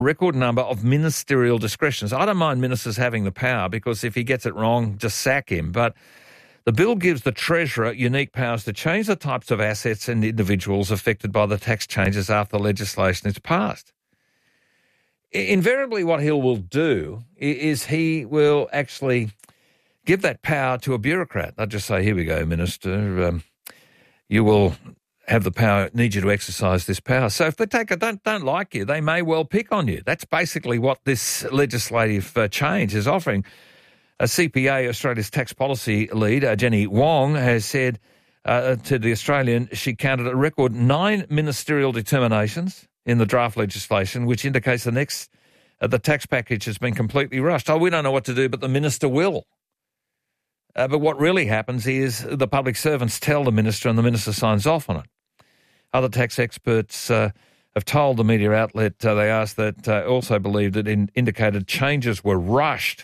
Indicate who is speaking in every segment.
Speaker 1: record number of ministerial discretions. I don't mind ministers having the power because if he gets it wrong, just sack him. But the bill gives the Treasurer unique powers to change the types of assets and individuals affected by the tax changes after legislation is passed. Invariably, what he will do is he will actually give that power to a bureaucrat. They'll just say, here we go, Minister, you will have the power, need you to exercise this power. So if they don't like you, they may well pick on you. That's basically what this legislative change is offering. A CPA, Australia's tax policy lead, Jenny Wong, has said to The Australian she counted a record 9 ministerial determinations in the draft legislation, which indicates the tax package has been completely rushed. Oh, we don't know what to do, but the minister will. But what really happens is the public servants tell the minister and the minister signs off on it. Other tax experts have told the media outlet they asked that also believed that indicated changes were rushed.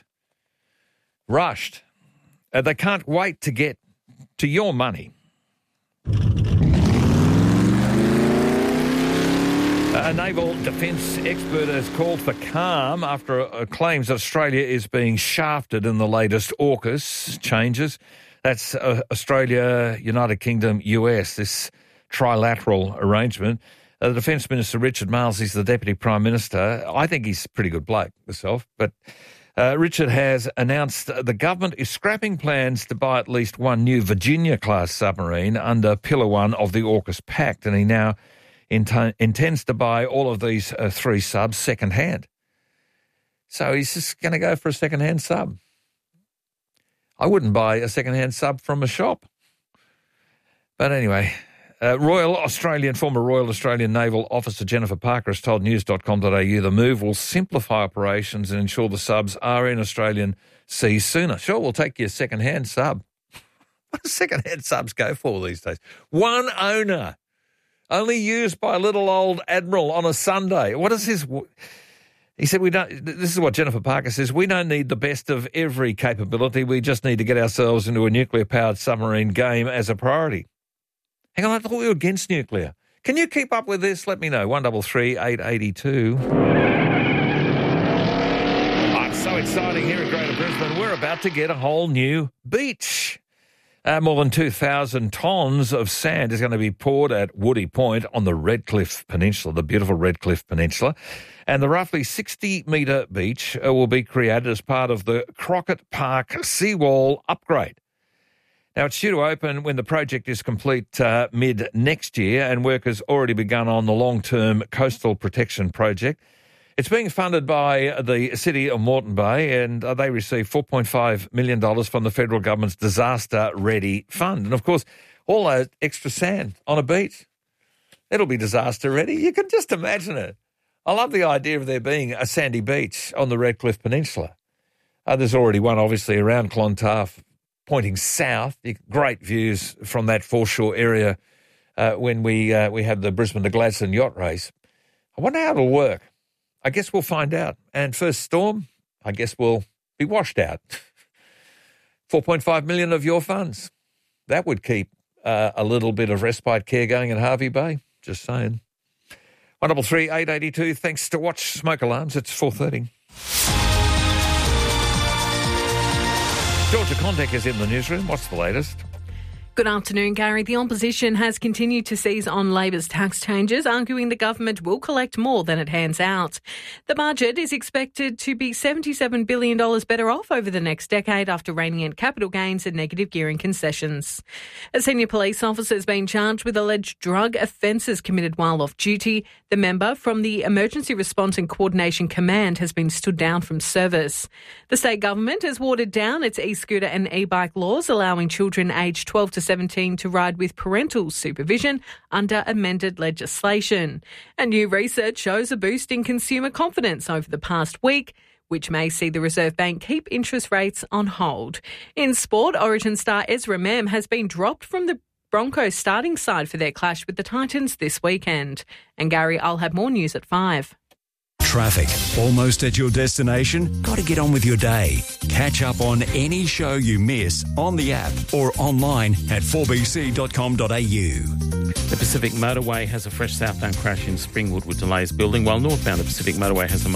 Speaker 1: They can't wait to get to your money. A naval defence expert has called for calm after claims Australia is being shafted in the latest AUKUS changes. That's Australia, United Kingdom, US, this trilateral arrangement. The Defence Minister, Richard Marles, is the Deputy Prime Minister. I think he's a pretty good bloke myself, but Richard has announced the government is scrapping plans to buy at least one new Virginia-class submarine under Pillar 1 of the AUKUS Pact, and he now intends to buy all of these 3 subs second-hand. So he's just going to go for a second-hand sub. I wouldn't buy a second-hand sub from a shop. But anyway, former Royal Australian Naval Officer Jennifer Parker has told news.com.au the move will simplify operations and ensure the subs are in Australian seas sooner. Sure, we'll take your second-hand sub. What do second-hand subs go for these days? One owner. Only used by a little old admiral on a Sunday. What is his... He said, this is what Jennifer Parker says, we don't need the best of every capability. We just need to get ourselves into a nuclear-powered submarine game as a priority. Hang on, I thought we were against nuclear. Can you keep up with this? Let me know. 133 882. Oh, it's so exciting here in Greater Brisbane. We're about to get a whole new beach. More than 2,000 tonnes of sand is going to be poured at Woody Point on the Redcliffe Peninsula, the beautiful Redcliffe Peninsula. And the roughly 60-metre beach will be created as part of the Crockett Park seawall upgrade. Now, it's due to open when the project is complete mid-next year, and work has already begun on the long-term coastal protection project. It's being funded by the City of Moreton Bay, and they receive $4.5 million from the federal government's Disaster Ready Fund. And, of course, all that extra sand on a beach, it'll be disaster ready. You can just imagine it. I love the idea of there being a sandy beach on the Redcliffe Peninsula. There's already one, obviously, around Clontarf, pointing south. Great views from that foreshore area when we have the Brisbane to Gladstone yacht race. I wonder how it'll work. I guess we'll find out. And first storm, I guess we'll be washed out. 4.5 million of your funds. That would keep a little bit of respite care going at Hervey Bay. Just saying. 133 882. Thanks to Watch Smoke Alarms. It's 4:30. Georgia Condek is in the newsroom. What's the latest?
Speaker 2: Good afternoon, Gary. The opposition has continued to seize on Labor's tax changes, arguing the government will collect more than it hands out. The budget is expected to be $77 billion better off over the next decade after reining in capital gains and negative gearing concessions. A senior police officer has been charged with alleged drug offences committed while off duty. The member from the Emergency Response and Coordination Command has been stood down from service. The state government has watered down its e-scooter and e-bike laws, allowing children aged 12 to 17 to ride with parental supervision under amended legislation. And new research shows a boost in consumer confidence over the past week, which may see the Reserve Bank keep interest rates on hold. In sport, Origin star Ezra Mem has been dropped from the Broncos starting side for their clash with the Titans this weekend. And Gary, I'll have more news at 5.
Speaker 3: Traffic. Almost at your destination? Got to get on with your day. Catch up on any show you miss on the app or online at 4bc.com.au.
Speaker 4: The Pacific Motorway has a fresh southbound crash in Springwood with delays building, while northbound the Pacific Motorway has a